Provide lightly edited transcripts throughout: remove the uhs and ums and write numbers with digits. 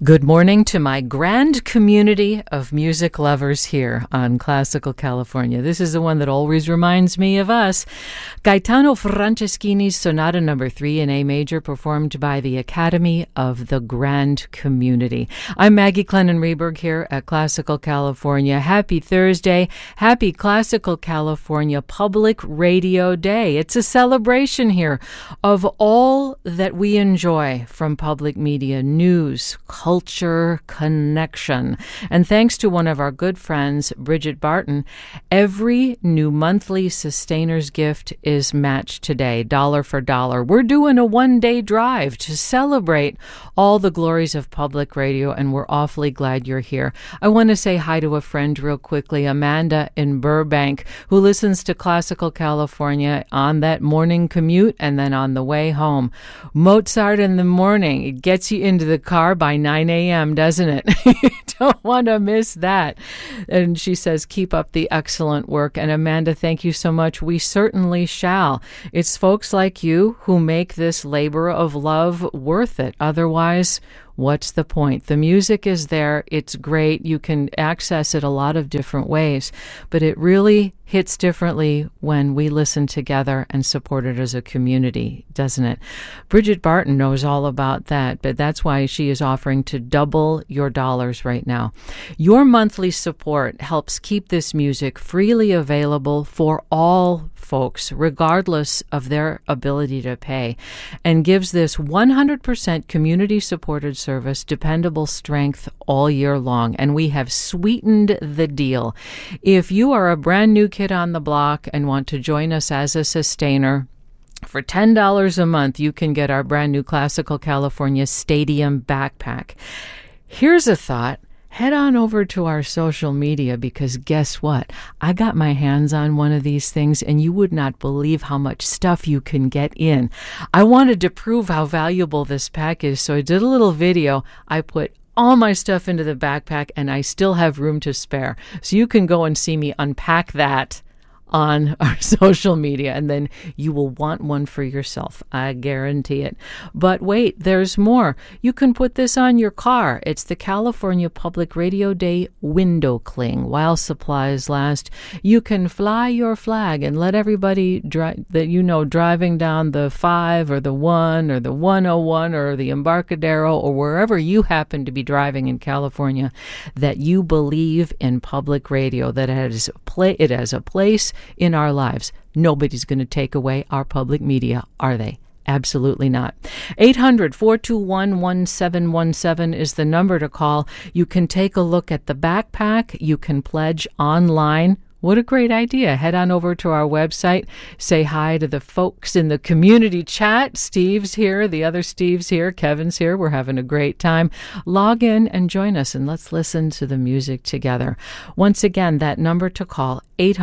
Good morning to my grand community of music lovers here on Classical California. This is the one that always reminds me of us. Gaetano Franceschini's Sonata No. 3 in A major, performed by the Academy of the Grand Community. I'm Maggie Clennon-Reberg here at Classical California. Happy Thursday. Happy Classical California Public Radio Day. It's a celebration here of all that we enjoy from public media, news, culture, connection. And thanks to one of our good friends, Bridget Barton, every new monthly Sustainers gift is matched today, dollar for dollar. We're doing a one-day drive to celebrate all the glories of public radio, and we're awfully glad you're here. I want to say hi to a friend real quickly, Amanda in Burbank, who listens to Classical California on that morning commute and then on the way home. Mozart in the morning, it gets you into the car by 9 a.m., doesn't it? You don't want to miss that. And she says, keep up the excellent work. And Amanda, thank you so much. We certainly shall. It's folks like you who make this labor of love worth it. Otherwise, what's the point? The music is there. It's great. You can access it a lot of different ways, but it really hits differently when we listen together and support it as a community, doesn't it? Bridget Barton knows all about that, but that's why she is offering to double your dollars right now. Your monthly support helps keep this music freely available for all folks, regardless of their ability to pay, and gives this 100% community-supported service dependable strength all year long. And we have sweetened the deal. If you are a brand new kid on the block and want to join us as a sustainer, for $10 a month, you can get our brand new Classical California Stadium backpack. Here's a thought. Head on over to our social media, because guess what? I got my hands on one of these things, and you would not believe how much stuff you can get in. I wanted to prove how valuable this pack is, so I did a little video. I put all my stuff into the backpack, and I still have room to spare. So you can go and see me unpack that on our social media, and then you will want one for yourself. I guarantee it. But wait, there's more. You can put this on your car. It's the California Public Radio Day window cling. While supplies last, you can fly your flag and let everybody that you know driving down the 5 or the 1 or the 101 or the Embarcadero or wherever you happen to be driving in California that you believe in public radio, that it has a place in our lives. Nobody's going to take away our public media, are they? Absolutely not. 800-421-1717 is the number to call. You can take a look at the backpack. You can pledge online. What a great idea. Head on over to our website. Say hi to the folks in the community chat. Steve's here. The other Steve's here. Kevin's here. We're having a great time. Log in and join us, and let's listen to the music together. Once again, that number to call,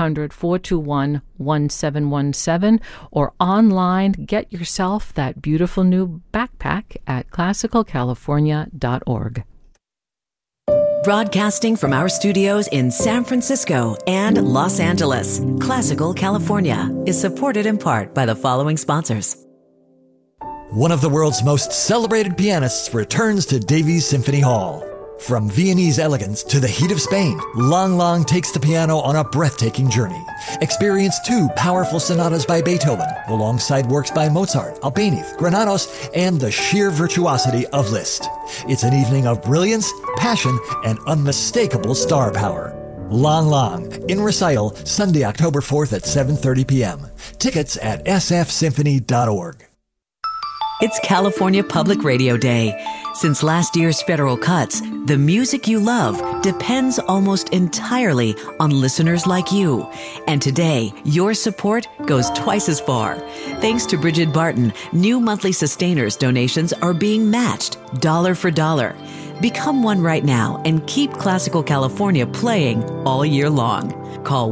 800-421-1717, or online, get yourself that beautiful new backpack at classicalcalifornia.org. Broadcasting from our studios in San Francisco and Los Angeles, Classical California is supported in part by the following sponsors. One of the world's most celebrated pianists returns to Davies Symphony Hall. From Viennese elegance to the heat of Spain, Lang Lang takes the piano on a breathtaking journey. Experience 2 powerful sonatas by Beethoven, alongside works by Mozart, Albéniz, Granados, and the sheer virtuosity of Liszt. It's an evening of brilliance, passion, and unmistakable star power. Lang Lang, in recital, Sunday, October 4th at 7:30 p.m. Tickets at sfsymphony.org. It's California Public Radio Day. Since last year's federal cuts, the music you love depends almost entirely on listeners like you. And today, your support goes twice as far. Thanks to Bridget Barton, new monthly Sustainers donations are being matched dollar for dollar. Become one right now and keep Classical California playing all year long. Call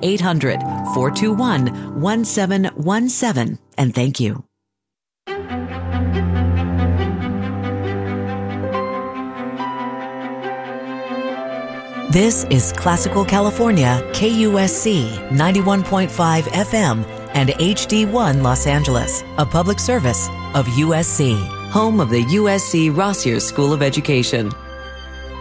1-800-421-1717 and thank you. This is Classical California, KUSC 91.5 FM and HD1 Los Angeles, a public service of USC. home of the USC Rossier School of Education.